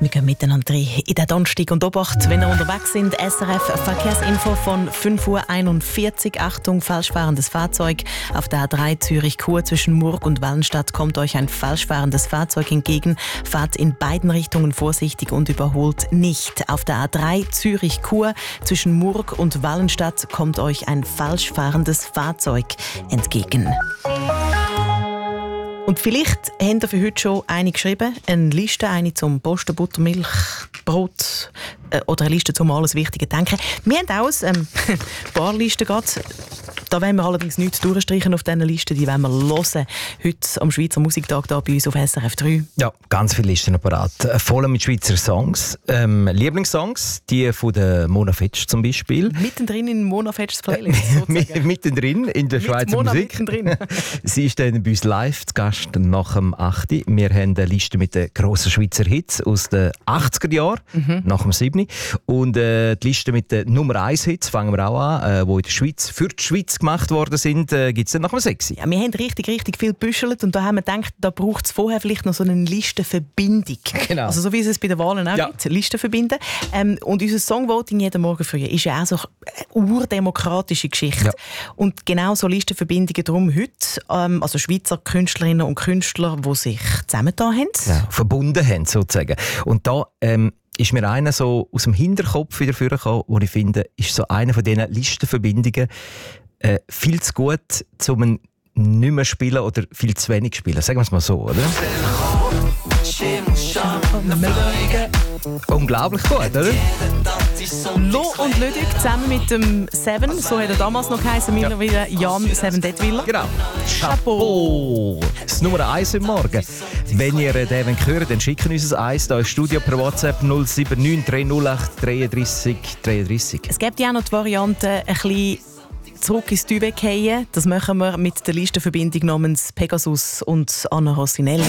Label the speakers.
Speaker 1: schauen miteinander in den Donnerstag und Obacht, wenn ihr unterwegs sind. SRF Verkehrsinfo von 5:41 Uhr. Achtung, falschfahrendes Fahrzeug. Auf der A3 Zürich-Chur zwischen Murg und Wallenstadt kommt euch ein falschfahrendes Fahrzeug entgegen. Fahrt in beiden Richtungen vorsichtig und überholt nicht. Auf der A3 Zürich-Chur zwischen Murg und Wallenstadt kommt euch ein falschfahrendes Fahrzeug entgegen. Und vielleicht habt ihr für heute schon eine geschrieben, eine Liste, eine zum Posten, Buttermilch, Brot oder eine Liste zum alles Wichtige denken. Wir haben auch ein paar Listen gerade. Da wollen wir allerdings nichts durchstreichen auf diesen Listen, die wollen wir hören. Heute am Schweizer Musiktag hier bei uns auf SRF 3.
Speaker 2: Ja, ganz viele Listen parat. Voll mit Schweizer Songs. Lieblingssongs, die von der Mona Fetsch zum Beispiel.
Speaker 1: Mittendrin in Mona Fetschs Playlist sozusagen.
Speaker 2: Mittendrin in der Schweizer
Speaker 1: Mona
Speaker 2: Musik.
Speaker 1: Mittendrin.
Speaker 2: Sie ist dann bei uns live zu Gast nach dem 8. Wir haben eine Liste mit den grossen Schweizer Hits aus den 80er Jahren, nach dem 7. Und die Liste mit den Nummer 1 Hits fangen wir auch an, die in der Schweiz für die Schweiz gemacht worden sind, gibt es dann nach dem 6.
Speaker 1: Ja, wir haben richtig viel gebüschelt und da haben wir gedacht, da braucht es vorher vielleicht noch so eine Listenverbindung.
Speaker 2: Genau.
Speaker 1: Also so wie es bei den Wahlen auch gibt, Listen verbinden. Und unser Songvoting jeden Morgen früh ist ja auch so eine urdemokratische Geschichte.
Speaker 2: Ja.
Speaker 1: Und genau so Listenverbindungen darum heute, also Schweizer Künstlerinnen und Künstler, die sich zusammengetan haben.
Speaker 2: Ja, verbunden haben sozusagen. Und da ist mir einer so aus dem Hinterkopf wieder vorgekommen, wo ich finde, ist so eine von diesen Listenverbindungen viel zu gut, um nicht mehr spielen oder viel zu wenig spielen. Sagen wir es mal so, oder? Unglaublich gut, oder?
Speaker 1: Lo und Ludwig zusammen mit dem Seven, so hat er damals noch geheißen, mittlerweile Jan Seven Detwiller.
Speaker 2: Genau. Chapeau! Das Nummer 1 im Morgen. Wenn ihr den hört, dann schicken uns ein Eis da ins Studio per WhatsApp 079 308 33 33.
Speaker 1: Es gibt ja auch noch die Variante, ein bisschen zurück ins Tübe fallen. Das machen wir mit der Listenverbindung namens Pegasus und Anna Rossinelli.